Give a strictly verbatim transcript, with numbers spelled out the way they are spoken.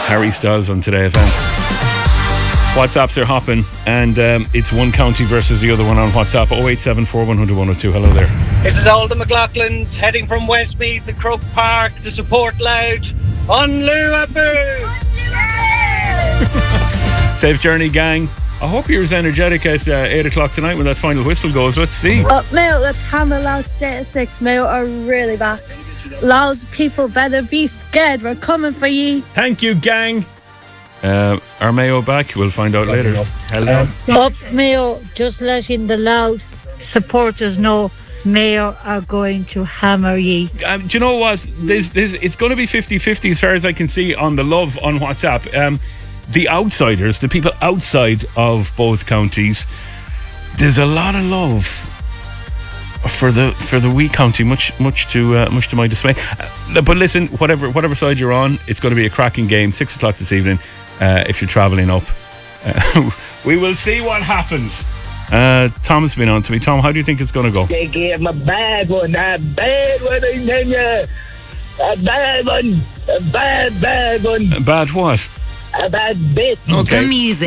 Harry Styles on Today F M. WhatsApps are hopping, and um, it's one county versus the other one on WhatsApp. oh eight seven four one hundred one oh two. Hello there. This is all the McLaughlins heading from Westmeath to Croke Park to support Loud on Liverpool. Safe journey, gang. I hope you're as energetic at uh, eight o'clock tonight when that final whistle goes. Let's see. Uh, Mayo, let's hammer Loud State at six. Mayo are really back. Loud people better be scared. We're coming for ye. Thank you, gang. Uh, are Mayo back? We'll find out later. Hello. Up Mayo, just letting the Loud supporters know Mayo are going to hammer ye. Um, do you know what? This, this, it's going to be fifty-fifty as far as I can see on the love on WhatsApp. Um, the outsiders, the people outside of both counties, there's a lot of love for the for the wee county, much much to uh, much to my dismay. Uh, but listen, whatever whatever side you're on, it's going to be a cracking game. Six o'clock this evening. Uh, if you're travelling up, uh, we will see what happens. Uh, Tom's been on to me. Tom, how do you think it's going to go? They gave him a bad one, a bad one, I tell you. A bad one, a bad, bad one. A bad what? A bad bit. Okay. The music.